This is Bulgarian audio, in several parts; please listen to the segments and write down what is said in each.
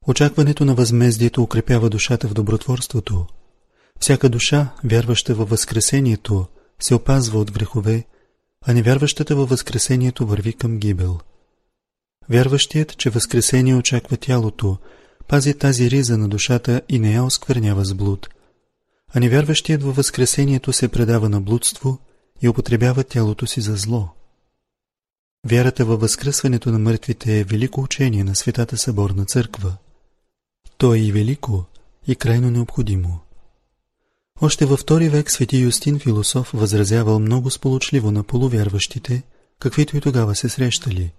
Очакването на възмездието укрепява душата в добротворството. Всяка душа, вярваща във възкресението, се опазва от грехове, а невярващата във възкресението върви към гибел. Вярващият, че възкресение очаква тялото, пази тази риза на душата и не я осквернява с блуд, а невярващият във възкресението се предава на блудство и употребява тялото си за зло. Вярата във възкръсването на мъртвите е велико учение на Светата съборна църква. То е и велико, и крайно необходимо. Още във II век свети Юстин философ възразявал много сполучливо на полувярващите, каквито и тогава се срещали.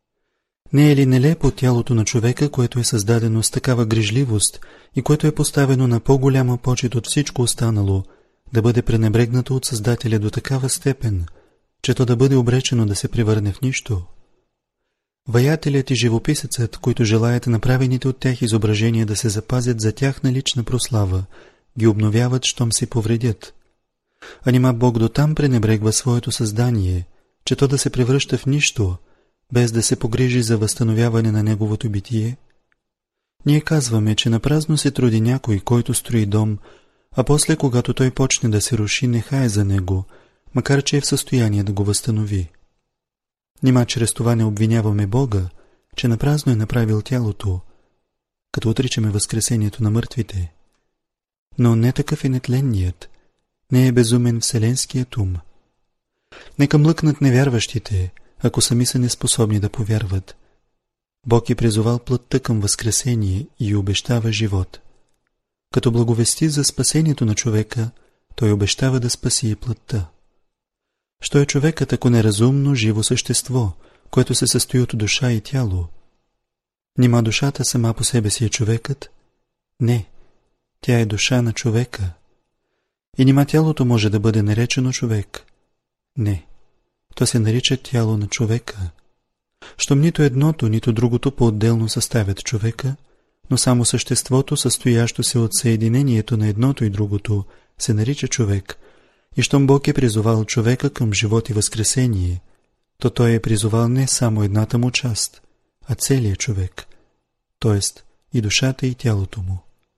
Не е ли нелепо тялото на човека, което е създадено с такава грижливост и което е поставено на по-голяма почет от всичко останало, да бъде пренебрегнато от Създателя до такава степен, че то да бъде обречено да се превърне в нищо? Ваятелят и живописецът, които желаят направените от тях изображения да се запазят за тяхна лична прослава, ги обновяват, щом се повредят. А нима Бог дотам пренебрегва своето създание, че то да се превръща в нищо, без да се погрижи за възстановяване на неговото битие? Ние казваме, че напразно се труди някой, който строи дом, а после, когато той почне да се руши, нехае за него, макар че е в състояние да го възстанови. Нима чрез това не обвиняваме Бога, че напразно е направил тялото, като отричаме възкресението на мъртвите. Но не такъв е нетленният, не е безумен вселенският ум. Нека млъкнат невярващите, ако сами са неспособни да повярват. Бог е призовал плътта към възкресение и обещава живот. Като благовести за спасението на човека, той обещава да спаси и плътта. Що е човекът, ако неразумно, живо същество, което се състои от душа и тяло? Нима душата сама по себе си е човекът? Не, тя е душа на човека. И нима тялото може да бъде наречено човек? Не, то се нарича тяло на човека. Щом нито едното, нито другото по-отделно съставят човека, но само съществото, състоящо се от съединението на едното и другото, се нарича човек. И щом Бог е призовал човека към живот и възкресение, то той е призовал не само едната му част, а целият човек, т.е. и душата и тялото му.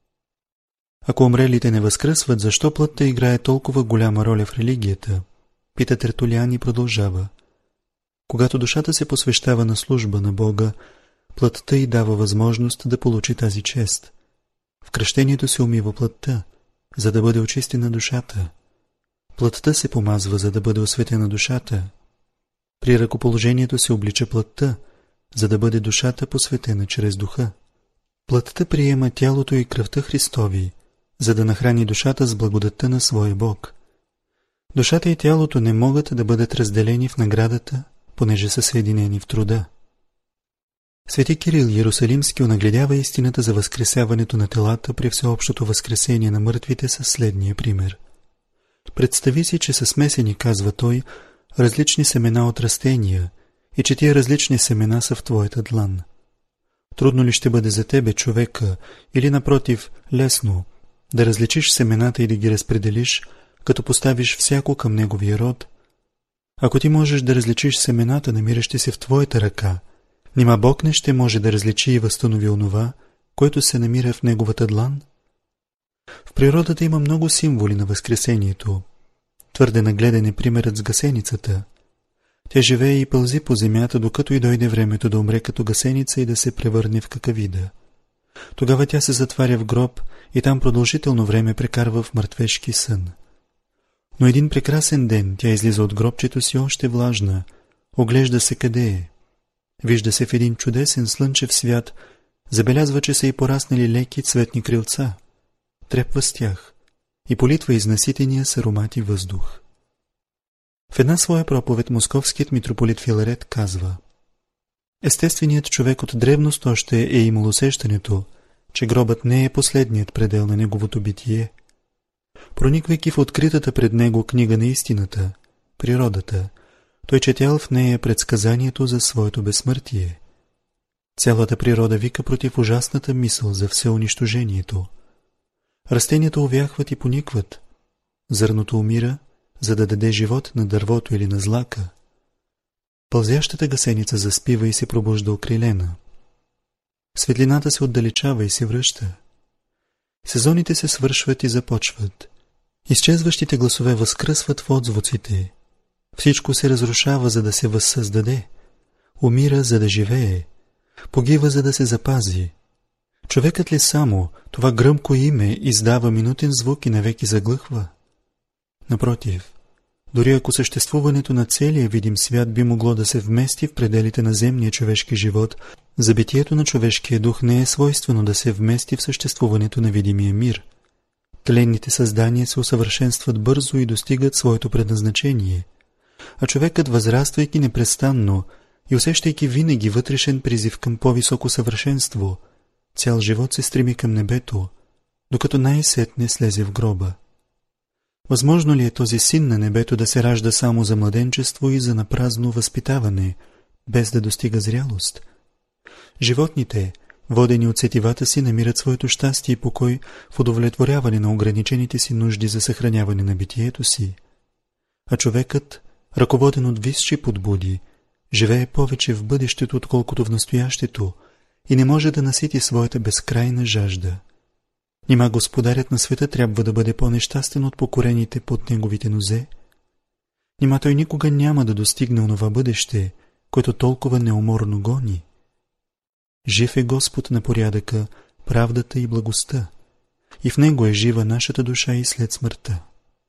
Ако умрелите не възкръсват, защо плътта играе толкова голяма роля в религията? Пита Тертулиан и продължава. Когато душата се посвещава на служба на Бога, плътта й дава възможност да получи тази чест. В кръщението се умива плътта, за да бъде очистена душата. Плътта се помазва, за да бъде осветена душата. При ръкоположението се облича плътта, за да бъде душата посветена чрез духа. Плътта приема тялото и кръвта Христови, за да нахрани душата с благодатта на своя Бог. Душата и тялото не могат да бъдат разделени в наградата, понеже са съединени в труда. Свети Кирил Иерусалимски онагледява истината за възкресяването на телата при всеобщото възкресение на мъртвите със следния пример. Представи си, че са смесени, казва той, различни семена от растения и че тия различни семена са в твоята длан. Трудно ли ще бъде за тебе, човека, или напротив, лесно, да различиш семената и да ги разпределиш, като поставиш всяко към неговия род? Ако ти можеш да различиш семената, намиращи се в твоята ръка, нима Бог не ще може да различи и възстанови онова, което се намира в неговата длан? В природата има много символи на възкресението. Твърде нагледен е примерът с гасеницата. Тя живее и пълзи по земята, докато и дойде времето да умре като гасеница и да се превърне в какавида. Тогава тя се затваря в гроб и там продължително време прекарва в мъртвешки сън. Но един прекрасен ден тя излиза от гробчето си още влажна, оглежда се къде е. Вижда се в един чудесен слънчев свят, забелязва, че са и пораснали леки цветни крилца. Трепва с тях и политва изнаситения с аромати въздух. В една своя проповед московският митрополит Филарет казва: естественият човек от древност още е имал усещането, че гробът не е последният предел на неговото битие. Прониквайки в откритата пред него книга на истината, природата, той четял в нея предсказанието за своето безсмъртие. Цялата природа вика против ужасната мисъл за всеунищожението. Растенията увяхват и поникват. Зърното умира, за да даде живот на дървото или на злака. Пълзящата гасеница заспива и се пробужда окрилена. Светлината се отдалечава и се връща. Сезоните се свършват и започват. Изчезващите гласове възкръсват в отзвуците. Всичко се разрушава, за да се възсъздаде. Умира, за да живее. Погива, за да се запази. Човекът ли само, това гръмко име, издава минутен звук и навеки заглъхва? Напротив, дори ако съществуването на целия видим свят би могло да се вмести в пределите на земния човешки живот, за битието на човешкия дух не е свойствено да се вмести в съществуването на видимия мир. Тленните създания се усъвършенстват бързо и достигат своето предназначение, а човекът, възраствайки непрестанно и усещайки винаги вътрешен призив към по-високо съвършенство, цял живот се стреми към небето, докато най-сетне слезе в гроба. Възможно ли е този син на небето да се ражда само за младенчество и за напразно възпитаване, без да достига зрялост? Животните, водени от сетивата си, намират своето щастие и покой в удовлетворяване на ограничените си нужди за съхраняване на битието си. А човекът, ръководен от висши подбуди, живее повече в бъдещето, отколкото в настоящето, и не може да насити своята безкрайна жажда. Нима господарят на света трябва да бъде по-нещастен от покорените под неговите нозе? Нима той никога няма да достигне онова бъдеще, което толкова неуморно гони? Жив е Господ на порядъка, правдата и благостта, и в него е жива нашата душа и след смъртта.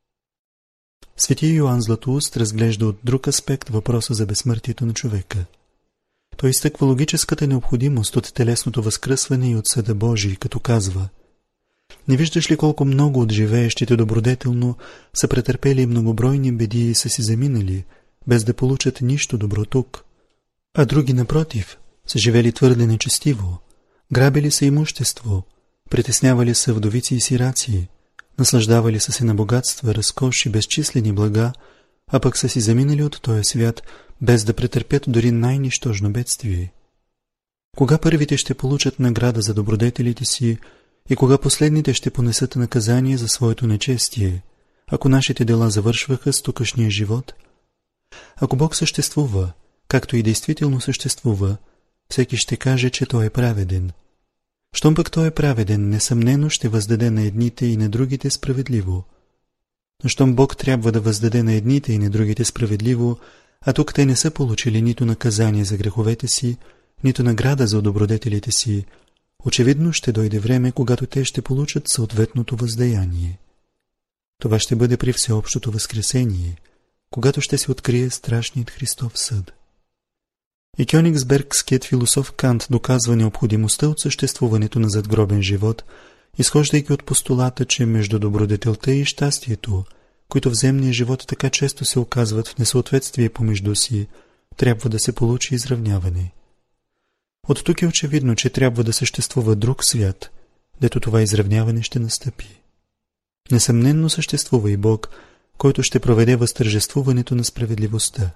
Свети Йоан Златоуст разглежда от друг аспект въпроса за безсмъртието на човека. Той изтъква логическата необходимост от телесното възкръсване и от съда Божий, като казва: не виждаш ли колко много от живеещите добродетелно са претърпели многобройни беди и са си заминали, без да получат нищо добро тук, а други, напротив, са живели твърде нечестиво, грабили са имущество, притеснявали са вдовици и сираци, наслаждавали са се на богатства, разкош и безчислени блага, а пък са си заминали от този свят, без да претърпят дори най-нищожно бедствие. Кога първите ще получат награда за добродетелите си и кога последните ще понесат наказание за своето нечестие, ако нашите дела завършваха с тукашния живот? Ако Бог съществува, както и действително съществува, всеки ще каже, че Той е праведен. Щом пък Той е праведен, несъмнено ще въздаде на едните и на другите справедливо. Но щом Бог трябва да въздаде на едните и на другите справедливо, а тук те не са получили нито наказание за греховете си, нито награда за добродетелите си, очевидно ще дойде време, когато те ще получат съответното въздаяние. Това ще бъде при всеобщото възкресение, когато ще се открие страшният Христов съд. И кьонигсбергският философ Кант доказва необходимостта от съществуването на задгробен живот, изхождайки от постулата, че между добродетелта и щастието, които в земния живот така често се оказват в несъответствие помежду си, трябва да се получи изравняване. От тук е очевидно, че трябва да съществува друг свят, дето това изравняване ще настъпи. Несъмненно съществува и Бог, който ще проведе възтържествуването на справедливостта.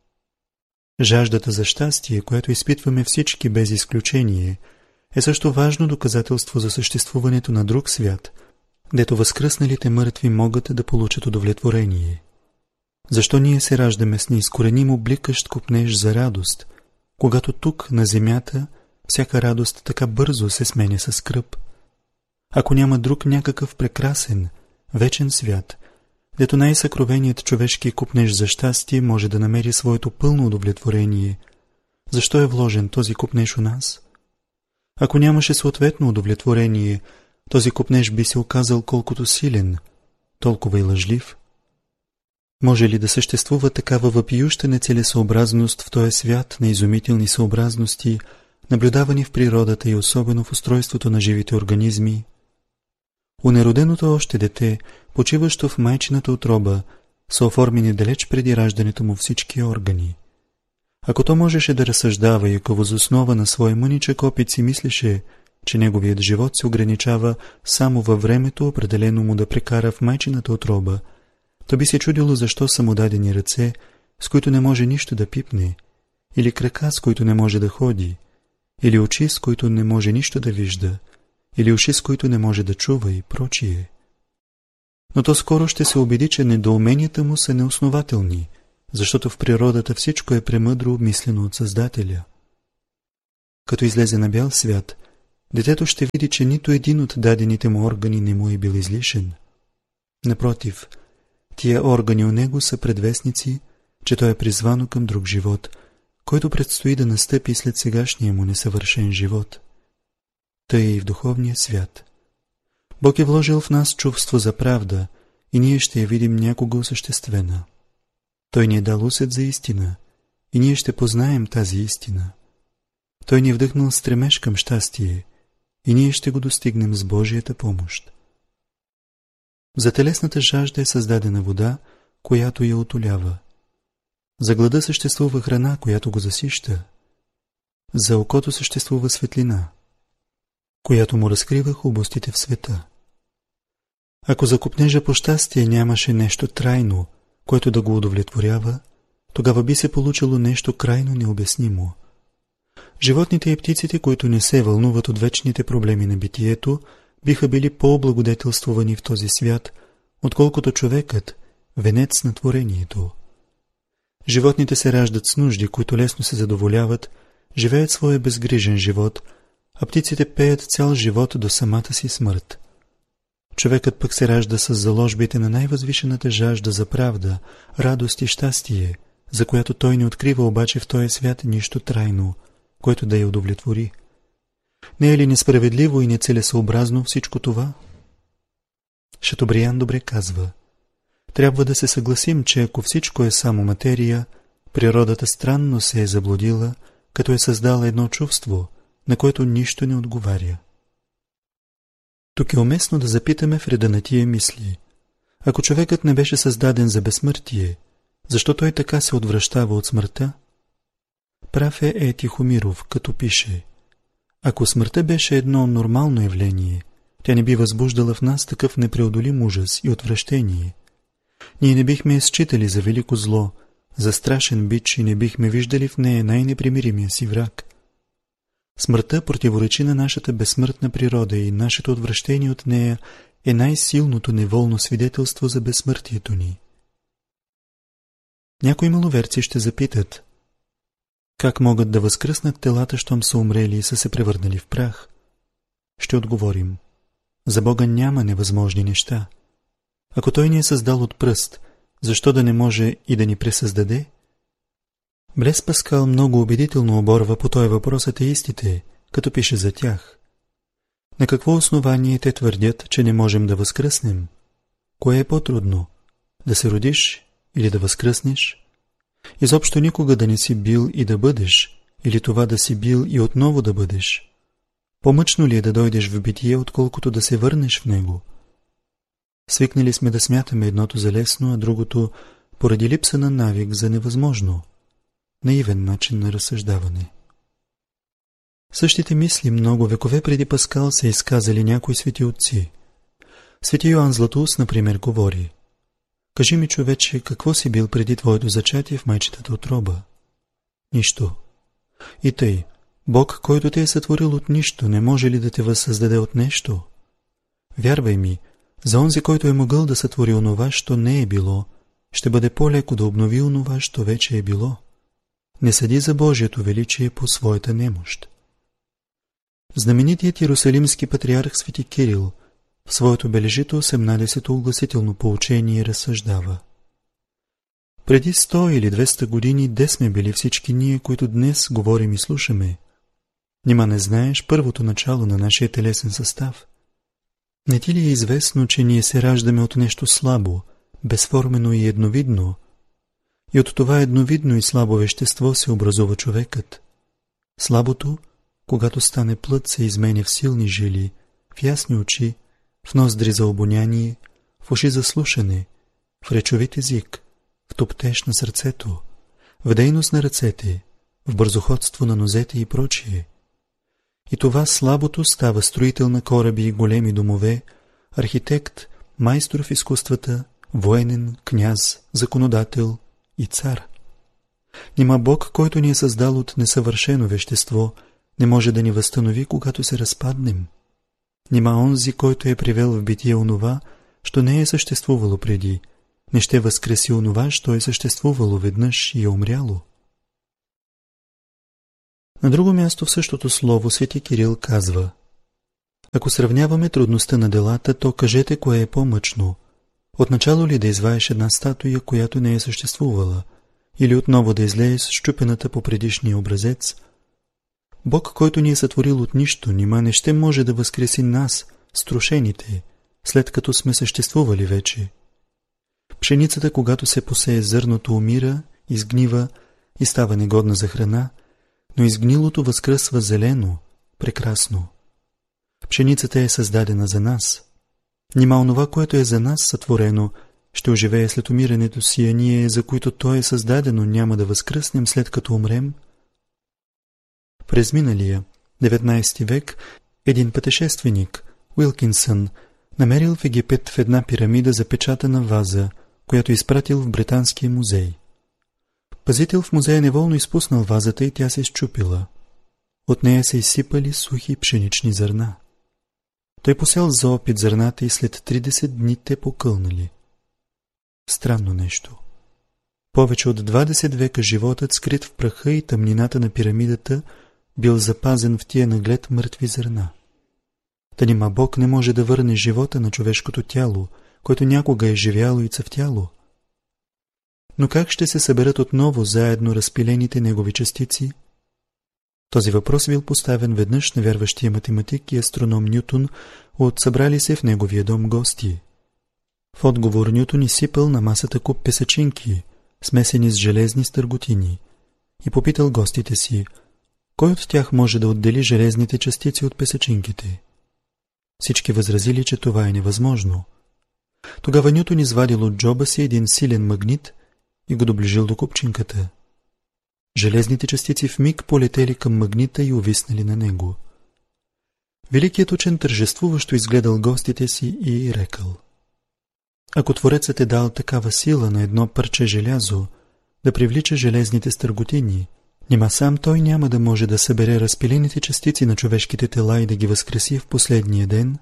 Жаждата за щастие, което изпитваме всички без изключение, е също важно доказателство за съществуването на друг свят, дето възкръсналите мъртви могат да получат удовлетворение. Защо ние се раждаме с неизкоренимо бликащ копнеж за радост, когато тук, на земята, всяка радост така бързо се сменя с скръб? Ако няма друг някакъв прекрасен, вечен свят, дето най-съкровеният човешки копнеж за щастие може да намери своето пълно удовлетворение, защо е вложен този копнеж у нас? Ако нямаше съответно удовлетворение, този копнеж би се оказал колкото силен, толкова и лъжлив. Може ли да съществува такава въпиюща нецелесъобразност в този свят на изумителни съобразности, наблюдавани в природата и особено в устройството на живите организми? У нероденото още дете, почиващо в майчината утроба, са оформени далеч преди раждането му всички органи. Ако то можеше да разсъждава и ако въз основа на своя мъничък опит си мислеше, че неговият живот се ограничава само във времето, определено му да прекара в майчината утроба, то би се чудило защо са му дадени ръце, с които не може нищо да пипне, или крака, с които не може да ходи, или очи, с които не може нищо да вижда, или уши, с които не може да чува и прочие. Но то скоро ще се убеди, че недоуменията му са неоснователни, защото в природата всичко е премъдро обмислено от Създателя. Като излезе на бял свят, детето ще види, че нито един от дадените му органи не му е бил излишен. Напротив, тия органи у него са предвестници, че той е призвано към друг живот, който предстои да настъпи след сегашния му несъвършен живот. Тъй и в духовния свят. Бог е вложил в нас чувство за правда и ние ще я видим някога осъществена. Той ни е дал усет за истина и ние ще познаем тази истина. Той ни е вдъхнал стремеж към щастие и ние ще го достигнем с Божията помощ. За телесната жажда е създадена вода, която я утолява. За глада съществува храна, която го засища. За окото съществува светлина, която му разкрива хубостите в света. Ако за копнежа по щастие нямаше нещо трайно, което да го удовлетворява, тогава би се получило нещо крайно необяснимо. Животните и птиците, които не се вълнуват от вечните проблеми на битието, биха били по-облагодетелствувани в този свят, отколкото човекът, венец на творението. Животните се раждат с нужди, които лесно се задоволяват, живеят своя безгрижен живот, а птиците пеят цял живот до самата си смърт. Човекът пък се ражда с заложбите на най-възвишената жажда за правда, радост и щастие, за която той не открива обаче в този свят нищо трайно, което да я удовлетвори. Не е ли несправедливо и нецелесъобразно всичко това? Шатобриан добре казва: трябва да се съгласим, че ако всичко е само материя, природата странно се е заблудила, като е създала едно чувство, на което нищо не отговаря. Тук е уместно да запитаме в реда на тия мисли. Ако човекът не беше създаден за безсмъртие, защо той така се отвращава от смъртта? Прав е Тихомиров, като пише: ако смъртта беше едно нормално явление, тя не би възбуждала в нас такъв непреодолим ужас и отвращение. Ние не бихме я считали за велико зло, за страшен бич и не бихме виждали в нея най-непримиримия си враг. Смъртта противоречи на нашата безсмъртна природа и нашето отвращение от нея е най-силното неволно свидетелство за безсмъртието ни. Някои маловерци ще запитат: как могат да възкръснат телата, щом са умрели и са се превърнали в прах? Ще отговорим: за Бога няма невъзможни неща. Ако Той ни е създал от пръст, защо да не може и да ни пресъздаде? Блес Паскал много убедително оборва по този въпрос атеистите, като пише за тях. На какво основание те твърдят, че не можем да възкръснем? Кое е по-трудно? Да се родиш или да възкръснеш? Изобщо никога да не си бил и да бъдеш, или това да си бил и отново да бъдеш? По-мъчно ли е да дойдеш в битие, отколкото да се върнеш в него? Свикнали сме да смятаме едното за лесно, а другото, поради липса на навик, за невъзможно. Наивен начин на разсъждаване. Същите мисли много векове преди Паскал са изказали някои свети отци. Свети Йоан Златоуст, например, говори: кажи ми, човече, какво си бил преди твоето зачатие в майчетата утроба? Нищо. И тъй, Бог, който те е сътворил от нищо, не може ли да те възсъздаде от нещо? Вярвай ми, за онзи, който е могъл да сътвори онова, що не е било, ще бъде по-леко да обнови онова, що вече е било. Не съди за Божието величие по своята немощ. Знаменитият иерусалимски патриарх свети Кирил в своето бележито 18-то огласително поучение разсъждава: преди 100 или 200 години де сме били всички ние, които днес говорим и слушаме? Нима не знаеш първото начало на нашия телесен състав? Не ти ли е известно, че ние се раждаме от нещо слабо, безформено и едновидно? И от това едновидно и слабо вещество се образува човекът. Слабото, когато стане плът, се изменя в силни жили, в ясни очи, в ноздри за обоняние, в уши за слушане, в речовит език, в топтеж на сърцето, в дейност на ръцете, в бързоходство на нозете и прочие. И това слабото става строител на кораби и големи домове, архитект, майстор в изкуствата, военен, княз, законодател и цар. Нима Бог, който ни е създал от несъвършено вещество, не може да ни възстанови, когато се разпаднем? Нима онзи, който е привел в битие онова, що не е съществувало преди, не ще възкреси онова, що е съществувало веднъж и е умряло? На друго място в същото слово свети Кирил казва: Ако сравняваме трудността на делата, то кажете кое е по-мъчно. Отначало ли да изваеш една статуя, която не е съществувала, или отново да излееш счупената по предишния образец? Бог, който ни е сътворил от нищо, нима не ще може да възкреси нас, струшените, след като сме съществували вече. Пшеницата, когато се посее зърното, умира, изгнива и става негодна за храна, но изгнилото възкръсва зелено, прекрасно. Пшеницата е създадена за нас. Нима онова, което е за нас сътворено, ще оживее след умирането си, а ние, за които то е създадено, няма да възкръснем след като умрем? През миналия, 19 век, един пътешественик, Уилкинсън, намерил в Египет в една пирамида запечатана ваза, която изпратил в Британския музей. Пазител в музея неволно изпуснал вазата и тя се счупила. От нея се изсипали сухи пшенични зърна. Той посел за опит зърната и след 30 дни те покълнали. Странно нещо. Повече от 20 века животът, скрит в праха и тъмнината на пирамидата, бил запазен в тия наглед мъртви зърна. Та нима Бог не може да върне живота на човешкото тяло, което някога е живяло и цъфтяло? Но как ще се съберат отново заедно разпилените негови частици? Този въпрос бил поставен веднъж на вярващия математик и астроном Нютон от събрали се в неговия дом гости. В отговор Нютон изсипал на масата куп песачинки, смесени с железни стърготини, и попитал гостите си, кой от тях може да отдели железните частици от песачинките. Всички възразили, че това е невъзможно. Тогава Нютон извадил от джоба си един силен магнит и го доближил до купчинката. Железните частици вмиг полетели към магнита и увиснали на него. Великият учен тържествуващо изгледал гостите си и рекал: ако Творецът е дал такава сила на едно парче желязо да привлича железните стърготини, нима сам той няма да може да събере разпилените частици на човешките тела и да ги възкреси в последния ден?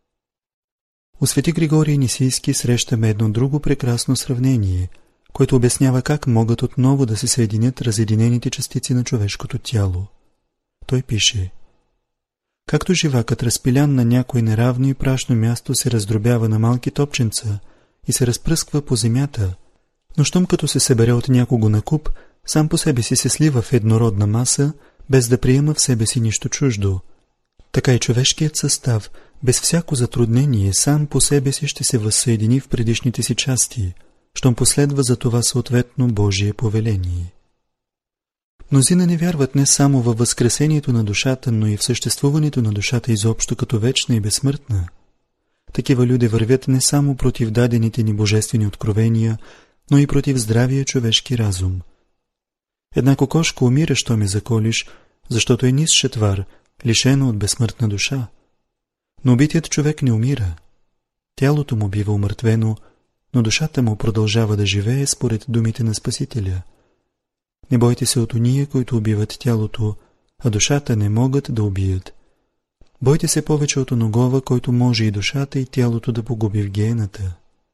У свети Григорий Нисийски срещаме едно друго прекрасно сравнение, което обяснява как могат отново да се съединят разединените частици на човешкото тяло. Той пише: както живакът, разпилян на някое неравно и прашно място, се раздробява на малки топченца и се разпръсква по земята, но щом като се събере от някого на куп, сам по себе си се слива в еднородна маса, без да приема в себе си нищо чуждо. Така и човешкият състав, без всяко затруднение, сам по себе си ще се възсъедини в предишните си части, щом последва за това съответно Божие повеление. Мнозина не вярват не само във възкресението на душата, но и в съществуването на душата изобщо като вечна и безсмъртна. Такива люди вървят не само против дадените ни божествени откровения, но и против здравия човешки разум. Една кокошка умира, що ме заколиш, защото е нисша твар, лишена от безсмъртна душа. Но убитият човек не умира. Тялото му бива умъртвено, но душата му продължава да живее според думите на Спасителя. Не бойте се от ония, които убиват тялото, а душата не могат да убият. Бойте се повече от оногова, който може и душата, и тялото да погуби в гиената.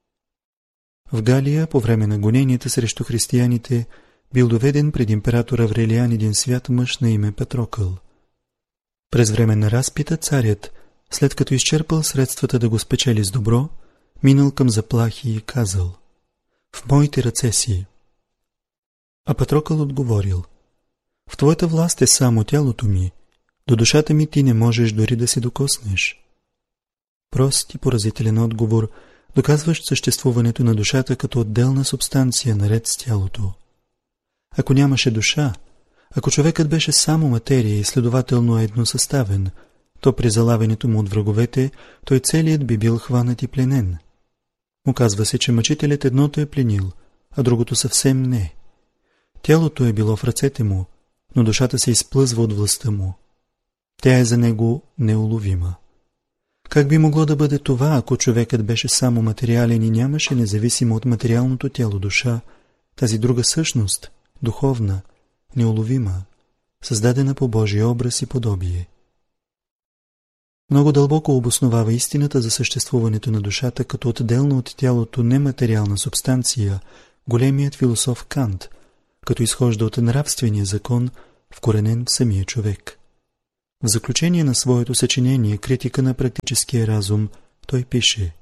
В Галия, по време на гоненията срещу християните, бил доведен пред император Аврелиан един свят мъж на име Патрокъл. През време на разпита царят, след като изчерпал средствата да го спечели с добро, минал към заплахи и казал: в моите ръце си. А Патрокъл отговорил: в твоята власт е само тялото ми, до душата ми ти не можеш дори да се докоснеш. Прост и поразителен отговор, доказващ съществуването на душата като отделна субстанция наред с тялото. Ако нямаше душа, ако човекът беше само материя и следователно едносъставен, то при залавянето му от враговете, той целият би бил хванат и пленен. Оказва се, че мъчителят едното е пленил, а другото съвсем не. Тялото е било в ръцете му, но душата се изплъзва от властта му. Тя е за него неуловима. Как би могло да бъде това, ако човекът беше само материален и нямаше независимо от материалното тяло душа, тази друга същност, духовна, неуловима, създадена по Божия образ и подобие? Много дълбоко обосновава истината за съществуването на душата като отделна от тялото нематериална субстанция големият философ Кант, като изхожда от нравствения закон, вкоренен в самия човек. В заключение на своето съчинение «Критика на практическия разум» той пише: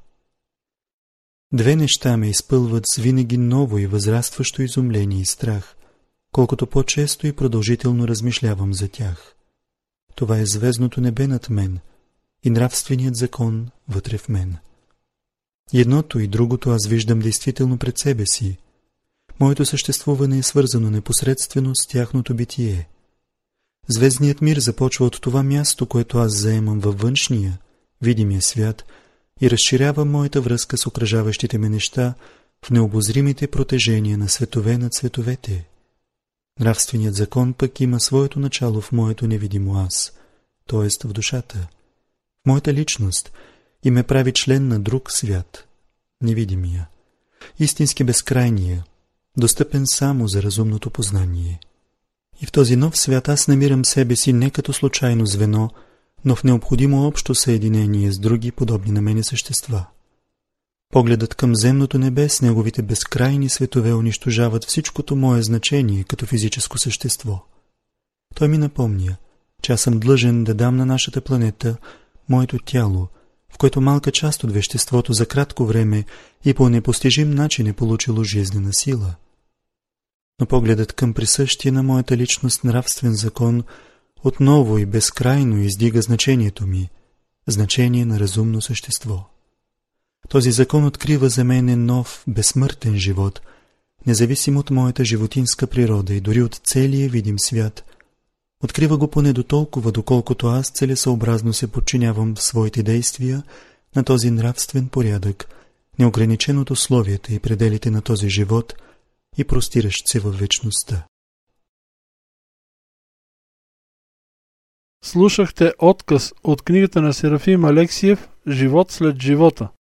две неща ме изпълват с винаги ново и възрастващо изумление и страх, колкото по-често и продължително размишлявам за тях. Това е звездното небе над мен и нравственият закон вътре в мен. Едното и другото аз виждам действително пред себе си. Моето съществуване е свързано непосредствено с тяхното битие. Звездният мир започва от това място, което аз заемам във външния, видимия свят, и разширява моята връзка с окръжаващите ме неща в необозримите протежения на светове над световете. Нравственият закон пък има своето начало в моето невидимо аз, т.е. в душата, в моята личност, и ме прави член на друг свят, невидимия, истински безкрайния, достъпен само за разумното познание. И в този нов свят аз намирам себе си не като случайно звено, но в необходимо общо съединение с други подобни на мене същества. Погледът към земното небе с неговите безкрайни светове унищожават всичкото мое значение като физическо същество. Той ми напомня, че аз съм длъжен да дам на нашата планета моето тяло, в което малка част от веществото за кратко време и по непостижим начин е получило жизнена сила. Но погледът към присъщия на моята личност нравствен закон отново и безкрайно издига значението ми, значение на разумно същество. Този закон открива за мен нов, безсмъртен живот, независим от моята животинска природа и дори от целия видим свят. Открива го поне до толкова, доколкото аз целесъобразно се подчинявам в своите действия на този нравствен порядък, неограничен от условията и пределите на този живот и простиращ се във вечността. Слушахте отказ от книгата на Серафим Алексиев «Живот след живота».